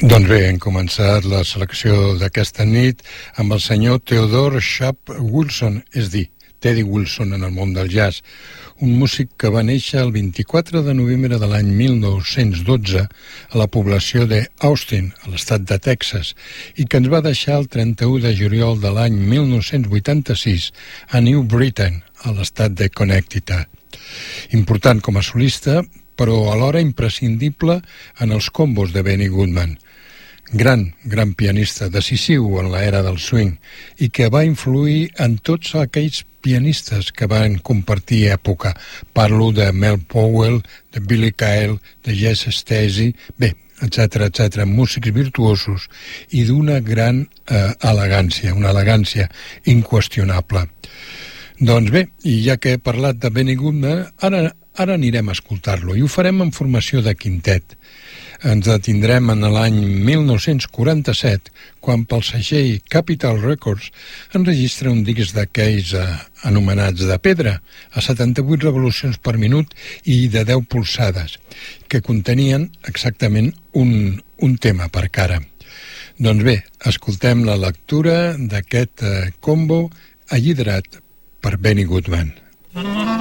Doncs bé, hem començat la selecció d'aquesta nit amb el senyor Theodore Shap Wilson, és dir, Teddy Wilson en el món del jazz, un músic que va néixer el 24 de novembre de l'any 1912 a la població d'Austin, a l'estat de Texas, i que ens va deixar el 31 de juliol de l'any 1986 a New Britain, a l'estat de Connecticut. Important com a solista, però alhora imprescindible en els combos de Benny Goodman. Gran pianista, decisiu en l'era del swing i que va influir en tots aquells pianistes que van compartir època. Parlo de Mel Powell, de Billy Kyle, de Jess Stacey, bé, etc., músics virtuosos i d'una gran elegància, una elegància inqüestionable. Doncs bé, i ja que he parlat de Benny Goodman, ara anirem a escoltar-lo i ho farem en formació de quintet. Ens detindrem en l'any 1947, quan pel segell Capitol Records enregistra un disc d'aquells anomenats de pedra, a 78 revolucions per minut i de 10 polsades, que contenien exactament un tema per cara. Doncs bé, escoltem la lectura d'aquest combo alliderat per Benny Goodman.